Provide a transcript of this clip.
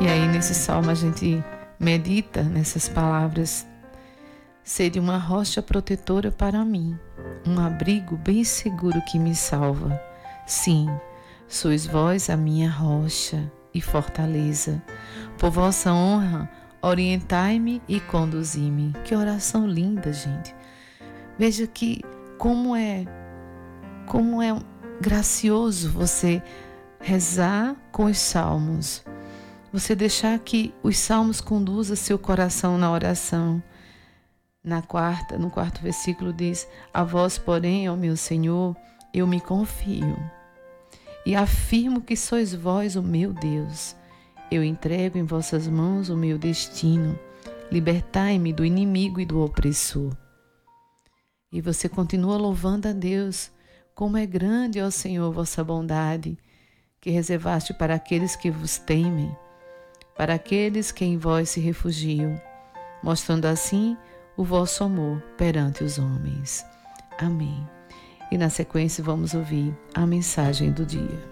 E aí nesse salmo a gente medita nessas palavras: sede uma rocha protetora para mim, um abrigo bem seguro que me salva. Sim, sois vós a minha rocha e fortaleza. Por vossa honra, orientai-me e conduzi-me. Que oração linda, gente. Veja que como é gracioso você rezar com os salmos. Você deixar que os salmos conduzam seu coração na oração. No quarto versículo diz: a vós, porém, ó meu Senhor, eu me confio e afirmo que sois vós o meu Deus. Eu entrego em vossas mãos o meu destino. Libertai-me do inimigo e do opressor. E você continua louvando a Deus. Como é grande, ó Senhor, vossa bondade, que reservaste para aqueles que vos temem, para aqueles que em vós se refugiam, mostrando assim o vosso amor perante os homens. Amém. E na sequência vamos ouvir a mensagem do dia.